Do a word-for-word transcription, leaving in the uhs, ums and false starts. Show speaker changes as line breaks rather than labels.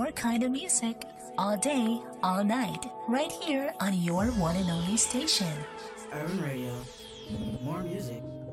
your kind of music all day, all night, right here on your one and only station.
Urban Radio. More music,